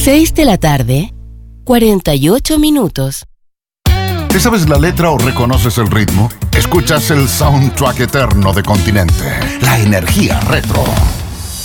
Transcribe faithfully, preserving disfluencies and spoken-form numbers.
seis de la tarde, cuarenta y ocho minutos. ¿Te sabes la letra o reconoces el ritmo? Escuchas el soundtrack eterno de Continente, la energía retro.